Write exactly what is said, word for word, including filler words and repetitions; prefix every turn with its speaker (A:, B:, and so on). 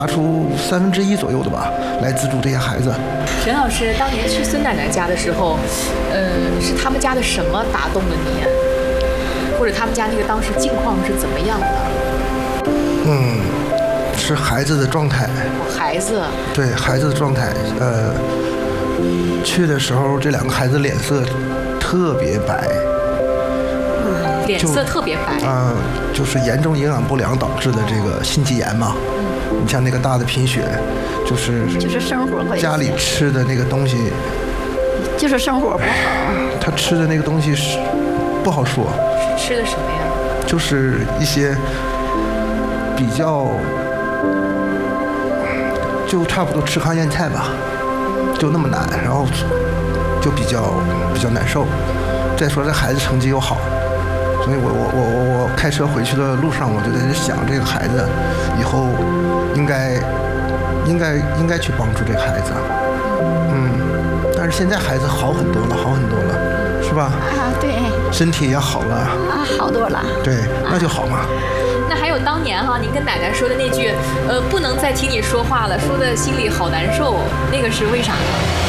A: 拿出三分之一左右的吧，来资助这些孩子。
B: 任老师当年去孙奶奶家的时候，嗯，是他们家的什么打动了你？或者他们家那个当时境况是怎么样的？
A: 嗯，是孩子的状态。
B: 孩子。
A: 对孩子的状态，呃，去的时候这两个孩子脸色特别白。
B: 嗯，脸色特别白。
A: 啊、呃，就是严重营养不良导致的这个心肌炎嘛。嗯，你像那个大的贫血，就是
C: 就是生活
A: 家里吃的那个东西，
C: 就是生活不好。
A: 他吃的那个东西是不好说。
B: 吃的什么呀？
A: 就是一些比较，就差不多吃糠咽菜吧，就那么难，然后就比较比较难受。再说这孩子成绩又好，所以我我我我我开车回去的路上，我就在这想，这个孩子以后应该应该应该去帮助这个孩子。嗯，但是现在孩子好很多了，好很多了，是吧？
C: 啊，对。
A: 身体也好了。
C: 啊，好多了。
A: 对，那就好嘛。
B: 那还有当年哈，您跟奶奶说的那句，呃，不能再听你说话了，说的心里好难受，那个是为啥呢？